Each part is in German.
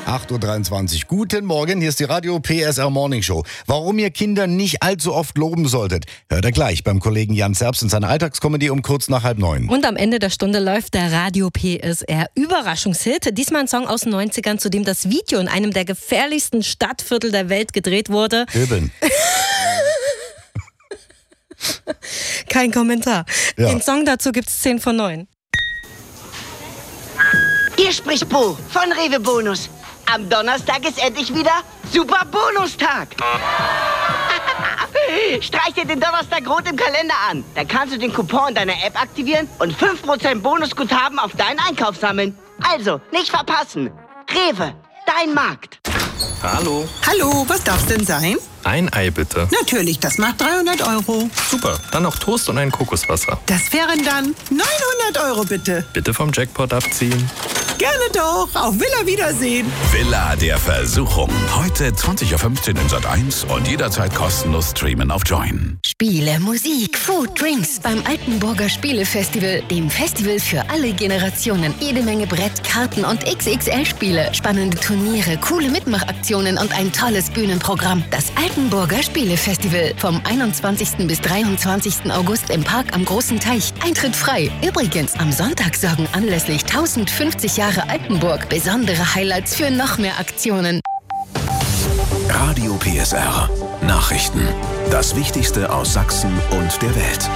8.23 Uhr. Guten Morgen, hier ist die Radio PSR Morning Show. Warum ihr Kinder nicht allzu oft loben solltet, hört ihr gleich beim Kollegen Jan Zerbst in seiner Alltagskomödie um kurz nach 8:30. Und am Ende der Stunde läuft der Radio PSR Überraschungshit. Diesmal ein Song aus den 90ern, zu dem das Video in einem der gefährlichsten Stadtviertel der Welt gedreht wurde. Döbeln. Kein Kommentar. Ja. Den Song dazu gibt's 10 von 9. Hier spricht Bo von Rewe Bonus. Am Donnerstag ist endlich wieder Super Bonustag. Streich dir den Donnerstag rot im Kalender an. Dann kannst du den Coupon in deiner App aktivieren und 5% Bonusguthaben auf deinen Einkauf sammeln. Also, nicht verpassen. Rewe, dein Markt. Hallo. Hallo, was darf's denn sein? Ein Ei bitte. Natürlich, das macht 300 €. Super, dann noch Toast und ein Kokoswasser. Das wären dann 900 € bitte. Bitte vom Jackpot abziehen. Gerne doch, auf Villa Wiedersehen. Villa der Versuchung. Heute 20.15 Uhr in Sat.1 und jederzeit kostenlos streamen auf Join. Spiele, Musik, Food, Drinks beim Altenburger Spielefestival, dem Festival für alle Generationen. Jede Menge Brett, Karten und XXL-Spiele, spannende Turniere, coole Mitmachaktionen und ein tolles Bühnenprogramm. Das Altenburger Spielefestival vom 21. bis 23. August im Park am Großen Teich. Eintritt frei. Übrigens, am Sonntag sorgen anlässlich 1050 Jahre Altenburg besondere Highlights für noch mehr Aktionen. Radio PSR. Nachrichten. Das Wichtigste aus Sachsen und der Welt.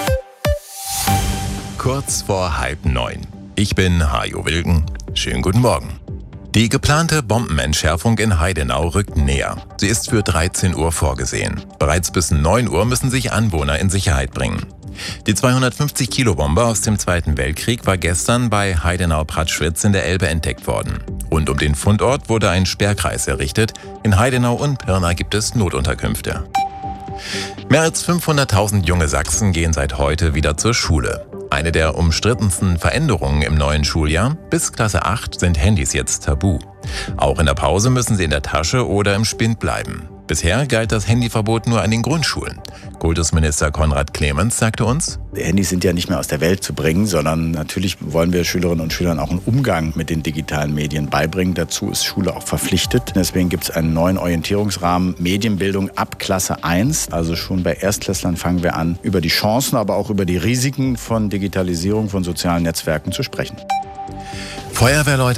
Kurz vor 8:30. Ich bin Hajo Wilken. Schönen guten Morgen. Die geplante Bombenentschärfung in Heidenau rückt näher. Sie ist für 13 Uhr vorgesehen. Bereits bis 9 Uhr müssen sich Anwohner in Sicherheit bringen. Die 250-Kilo-Bombe aus dem Zweiten Weltkrieg war gestern bei Heidenau-Prattschwitz in der Elbe entdeckt worden. Rund um den Fundort wurde ein Sperrkreis errichtet. In Heidenau und Pirna gibt es Notunterkünfte. Mehr als 500.000 junge Sachsen gehen seit heute wieder zur Schule. Eine der umstrittensten Veränderungen im neuen Schuljahr: bis Klasse 8 sind Handys jetzt tabu. Auch in der Pause müssen sie in der Tasche oder im Spind bleiben. Bisher galt das Handyverbot nur an den Grundschulen. Kultusminister Konrad Clemens sagte uns: Handys sind ja nicht mehr aus der Welt zu bringen, sondern natürlich wollen wir Schülerinnen und Schülern auch einen Umgang mit den digitalen Medien beibringen. Dazu ist Schule auch verpflichtet. Deswegen gibt es einen neuen Orientierungsrahmen Medienbildung ab Klasse 1. Also schon bei Erstklässlern fangen wir an, über die Chancen, aber auch über die Risiken von Digitalisierung von sozialen Netzwerken zu sprechen. Feuerwehrleute